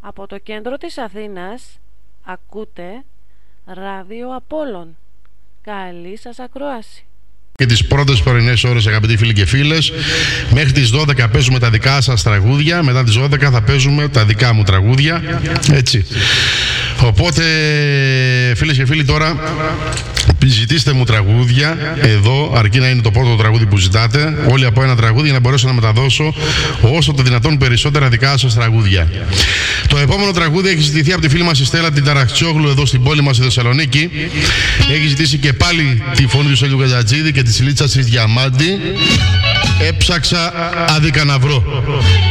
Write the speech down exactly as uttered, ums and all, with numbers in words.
Από το κέντρο της Αθήνας ακούτε Ράδιο Απόλλων. Καλή σας ακρόαση. Και τις πρώτες πρωινές ώρες, αγαπητοί φίλοι και φίλες, μέχρι τις δώδεκα παίζουμε τα δικά σας τραγούδια. Μετά τις δώδεκα θα παίζουμε τα δικά μου τραγούδια. Έτσι. Οπότε, φίλες και φίλοι, τώρα ζητήστε μου τραγούδια εδώ, αρκεί να είναι το πρώτο τραγούδι που ζητάτε. Όλοι από ένα τραγούδι για να μπορέσω να μεταδώσω όσο το δυνατόν περισσότερα δικά σας τραγούδια. Το επόμενο τραγούδι έχει ζητηθεί από τη φίλη μας η Στέλλα την Ταραξιόγλου εδώ στην πόλη μας στη Θεσσαλονίκη. Έχει ζητήσει και πάλι τη φωνή του Στέλιου Γκατζατζίδη και τη Λίτσας της Διαμάντη. Έψαξα άδικα να βρω.